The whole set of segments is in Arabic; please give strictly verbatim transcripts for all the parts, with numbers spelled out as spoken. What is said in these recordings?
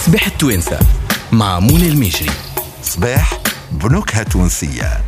صباح التوانسة مع منى المجري. صباح بنكهة تونسية.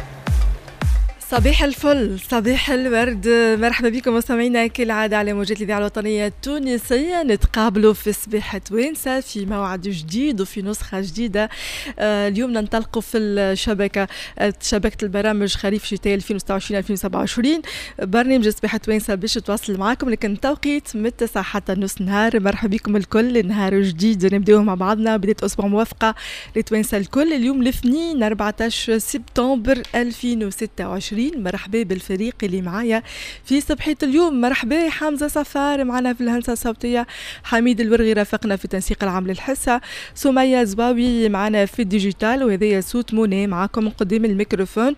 صباح الفل، صباح الورد، مرحبا بكم مستمعينا كالعادة على موجات الإذاعة الوطنية التونسية. نتقابلوا في صباح توانسة في موعد جديد وفي نسخة جديدة. آه اليوم ننطلقوا في الشبكة شبكة البرامج خريف شتاء ألفين وستة وعشرين ألفين وسبعة وعشرين. برنامج صباح توانسة باش تواصل معكم، لكن التوقيت من التسعة حتى نص نهار. مرحبا بكم الكل، نهار جديد نبداوه مع بعضنا، بداية أسبوع موافقة لتوانسة الكل. اليوم الاثنين أربعة عشر سبتمبر ألفين وستة وعشرين. مرحبا بالفريق اللي معايا في صبحية اليوم. مرحبا حمزة صفار معنا في الهندسة الصوتية، حميد الورغي رافقنا في التنسيق العام للحصة، سمية زواوي معنا في الديجيتال، وهذا صوت منى معكم من قدام الميكروفون.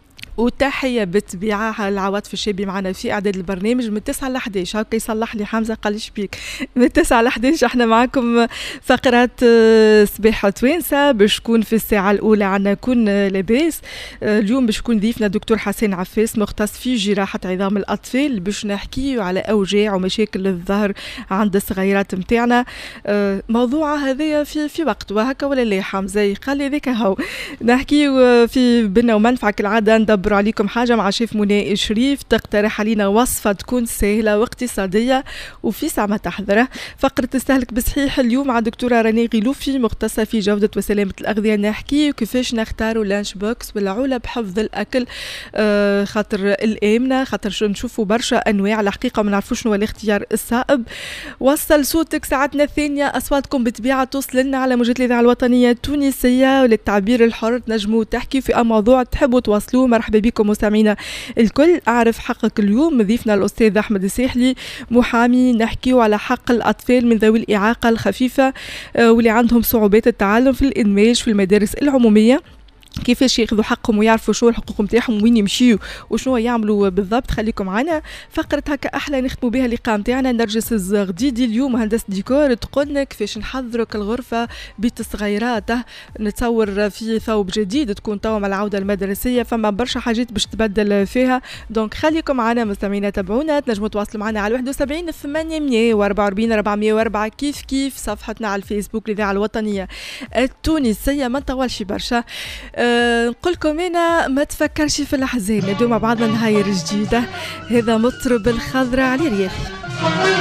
وتحية بالطبيعة العواطف الشابي معنا في إعداد البرنامج من تسعة ل أحد عشر. هاكا يصلح لي حمزة قال شبيك من تسعة ل أحد عشر احنا معكم فقرات صباح توانسة باش تكون في الساعة الأولى. عنا كون لاباس اليوم باش يكون ضيفنا دكتور حسين عفاس مختص في جراحة عظام الأطفال، باش نحكي على أوجاع ومشاكل الظهر عند الصغيرات متاعنا. موضوع هذا في في وقت وهكا ولا لا حمزة؟ قال لي ذاك هو نحكي في بنا ومنفعة كالعادة. ندبر عليكم حاجة مع شيف منى شريف، تقترح علينا وصفة تكون سهلة واقتصادية وفي ساعة تحضره. فقرة تستهلك بصحيح اليوم مع دكتورة راني غلوفي مختصة في جودة وسلامة الأغذية، نحكي كيفاش نختاروا لانش بوكس والعولة بحفظ الأكل آه خاطر الآمنة، خاطر شو نشوفوا برشا أنواع الحقيقة ما نعرفوش شنو الاختيار الصائب. وصل صوتك ساعتنا الثانية، أصواتكم بطبيعة توصل لنا على موجات الإذاعة الوطنية التونسية، وللتعبير الحر تنجموا تحكي في أي موضوع تحبوا توصلوه. مرحبا بكم مستمعينا الكل. أعرف حقك اليوم ضيفنا الأستاذ أحمد الساحلي، محامي، نحكيو على حق الأطفال من ذوي الإعاقة الخفيفة واللي عندهم صعوبات التعلم في الإندماج في المدارس العمومية، كيفاش ياخذوا حقهم ويعرفوا شو الحقوق نتاعهم وين يمشيوا وشنو يعملوا بالضبط. خليكم معنا فقره هكا احلى نختموا بها اللقاء نتاعنا. نرجس الزغديدي اليوم مهندس ديكور تقولنا كيفاش نحضروا الغرفه بيت الصغيرات، نتصور في ثوب جديد تكون تو مع العوده المدرسيه، فما برشا حاجات باش تبدل فيها. دونك خليكم معنا مستمعينا، تابعونا. تنجموا تواصلوا معنا على واحد وسبعين ثمانمية وأربعة وأربعين أربعمية وأربعة كيف كيف صفحتنا على الفيسبوك الإذاعة الوطنية التونسية. ما نطولش برشا، أه نقول لكم انا ما تفكرش في الاحزان، ندوم مع بعضنا نهاير جديده. هذا مطرب الخضراء علي رياحي.